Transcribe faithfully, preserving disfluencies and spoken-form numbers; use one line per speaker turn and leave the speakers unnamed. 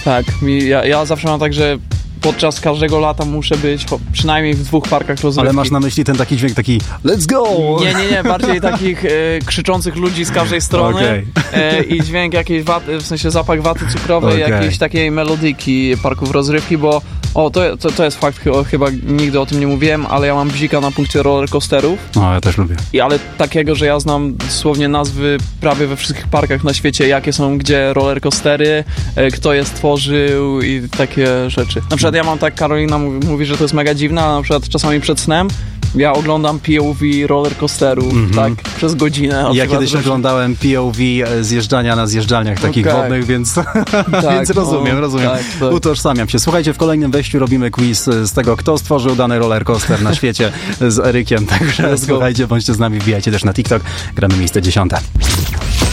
Tak, mi, ja, ja zawsze mam tak, że podczas każdego lata muszę być cho- przynajmniej w dwóch parkach rozrywki.
Ale masz na myśli ten taki dźwięk, taki let's go!
Nie, nie, nie, bardziej takich e, krzyczących ludzi z każdej strony
okay.
e, i dźwięk jakiejś waty, w sensie zapach waty cukrowej,
okay.
jakiejś takiej melodyjki parków rozrywki, bo o, to, to, to jest fakt, chyba, chyba nigdy o tym nie mówiłem, ale ja mam bzika na punkcie rollercoasterów.
No, ja też lubię.
I ale takiego, że ja znam dosłownie nazwy prawie we wszystkich parkach na świecie, jakie są gdzie rollercoastery, e, kto je stworzył i takie rzeczy. Na przykład ja mam tak, Karolina mówi, mówi, że to jest mega dziwne, ale na przykład czasami przed snem ja oglądam P O V rollercoasterów, mm-hmm. tak, przez godzinę.
Ja
przykład,
kiedyś oglądałem P O V zjeżdżania na zjeżdżalniach takich okay. wodnych, więc, tak, więc rozumiem, o, rozumiem. Tak, tak. Utożsamiam się. Słuchajcie, w kolejnym wejściu robimy quiz z tego, kto stworzył dany rollercoaster na świecie z Erykiem, także słuchajcie, bądźcie z nami, wbijajcie też na TikTok, gramy miejsce dziesiąte.